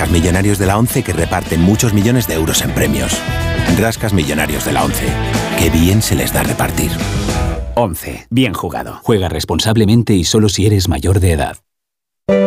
Rascas Millonarios de la ONCE que reparten muchos millones de euros en premios. Rascas Millonarios de la ONCE. Qué bien se les da repartir. 11. Bien jugado. Juega responsablemente y solo si eres mayor de edad.